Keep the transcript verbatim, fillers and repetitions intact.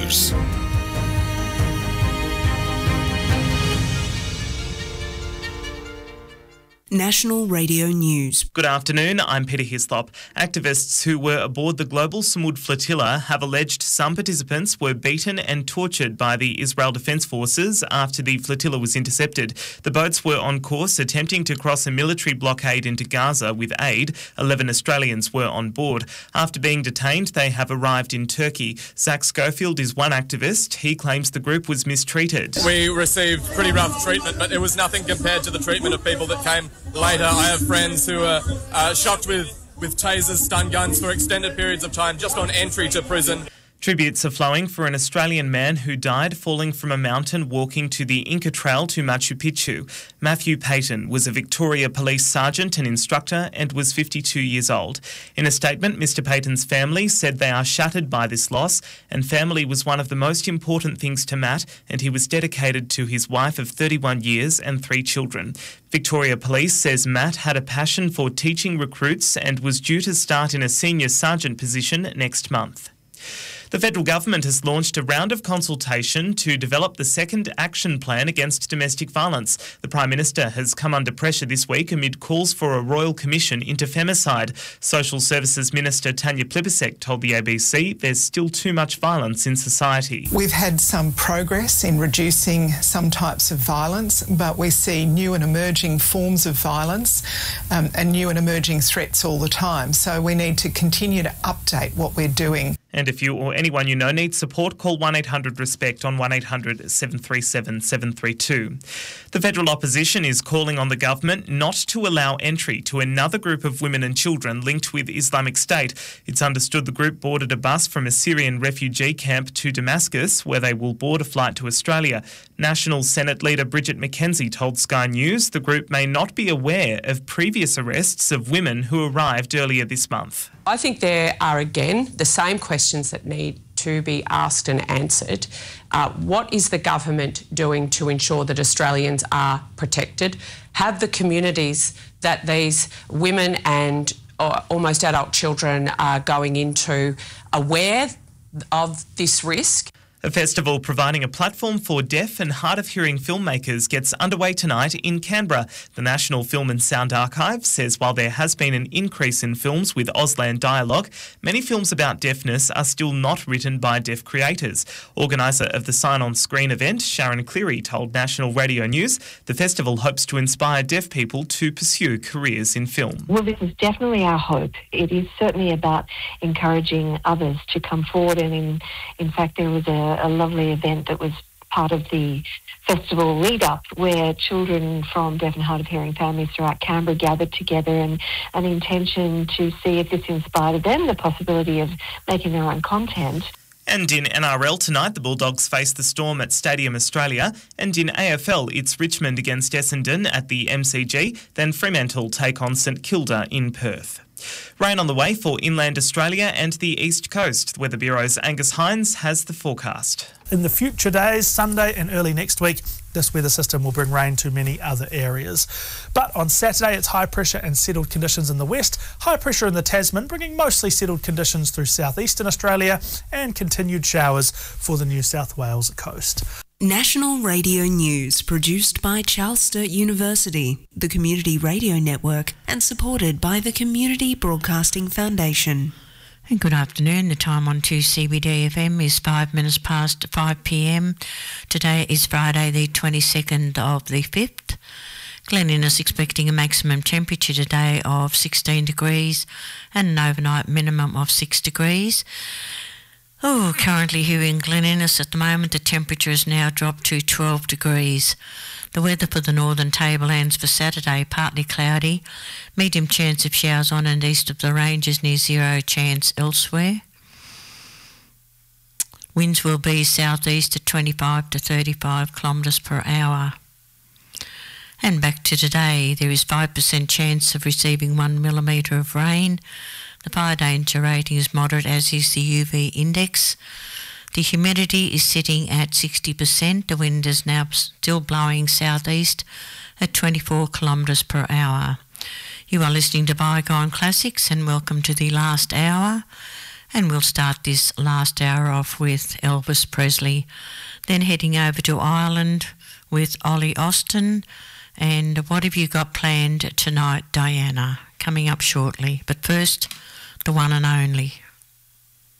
News. National Radio News. Good afternoon, I'm Peter Hislop. Activists who were aboard the Global Samud flotilla have alleged some participants were beaten and tortured by the Israel Defence Forces after the flotilla was intercepted. The boats were on course attempting to cross a military blockade into Gaza with aid. Eleven Australians were on board. After being detained, they have arrived in Turkey. Zach Schofield is one activist. He claims the group was mistreated. We received pretty rough treatment, but it was nothing compared to the treatment of people that came later. I have friends who are uh, shocked with, with tasers, stun guns for extended periods of time just on entry to prison. Tributes are flowing for an Australian man who died falling from a mountain walking to the Inca Trail to Machu Picchu. Matthew Payton was a Victoria Police Sergeant and instructor and was fifty-two years old. In a statement, Mister Payton's family said they are shattered by this loss, and family was one of the most important things to Matt, and he was dedicated to his wife of thirty-one years and three children. Victoria Police says Matt had a passion for teaching recruits and was due to start in a senior sergeant position next month. The federal government has launched a round of consultation to develop the second action plan against domestic violence. The Prime Minister has come under pressure this week amid calls for a royal commission into femicide. Social Services Minister Tanya Plibersek told the A B C there's still too much violence in society. We've had some progress in reducing some types of violence, but we see new and emerging forms of violence um, and new and emerging threats all the time. So we need to continue to update what we're doing. And if you or anyone you know needs support, call one eight hundred RESPECT on one eight hundred seven three seven seven three two. The federal opposition is calling on the government not to allow entry to another group of women and children linked with Islamic State. It's understood the group boarded a bus from a Syrian refugee camp to Damascus, where they will board a flight to Australia. National Senate leader Bridget McKenzie told Sky News the group may not be aware of previous arrests of women who arrived earlier this month. I think there are, again, the same questions that need to be asked and answered. Uh, what is the government doing to ensure that Australians are protected? Have the communities that these women and uh, almost adult children are going into aware of this risk? A festival providing a platform for deaf and hard of hearing filmmakers gets underway tonight in Canberra. The National Film and Sound Archive says while there has been an increase in films with Auslan dialogue, many films about deafness are still not written by deaf creators. Organiser of the Sign on Screen event, Sharon Cleary, told National Radio News the festival hopes to inspire deaf people to pursue careers in film. Well, this is definitely our hope. It is certainly about encouraging others to come forward, and in, in fact there was a a lovely event that was part of the festival lead-up where children from deaf and hard of hearing families throughout Canberra gathered together, and an intention to see if this inspired them, the possibility of making their own content. And in N R L tonight, the Bulldogs face the Storm at Stadium Australia, and in A F L, it's Richmond against Essendon at the M C G, then Fremantle take on St Kilda in Perth. Rain on the way for inland Australia and the East Coast. The Weather Bureau's Angus Hines has the forecast. In the future days, Sunday and early next week, this weather system will bring rain to many other areas. But on Saturday, it's high pressure and settled conditions in the west, high pressure in the Tasman, bringing mostly settled conditions through southeastern Australia, and continued showers for the New South Wales coast. National Radio News, produced by Charles Sturt University, the Community Radio Network, and supported by the Community Broadcasting Foundation. And good afternoon. The time on two C B D F M is five minutes past five p m. Today is Friday, the twenty-second of the fifth. Glen Innes expecting a maximum temperature today of sixteen degrees and an overnight minimum of six degrees. Oh, currently here in Glen Innes at the moment, the temperature has now dropped to twelve degrees. The weather for the northern tablelands for Saturday, partly cloudy, medium chance of showers on and east of the ranges, near zero chance elsewhere. Winds will be southeast at twenty-five to thirty-five kilometres per hour. And back to today, there is five percent chance of receiving one millimetre of rain. The fire danger rating is moderate, as is the U V index. The humidity is sitting at sixty percent. The wind is now still blowing southeast at twenty-four kilometres per hour. You are listening to Bygone Classics, and welcome to the last hour. And we'll start this last hour off with Elvis Presley, then heading over to Ireland with Ollie Austin. And what have you got planned tonight, Diana? Coming up shortly. But first, the one and only.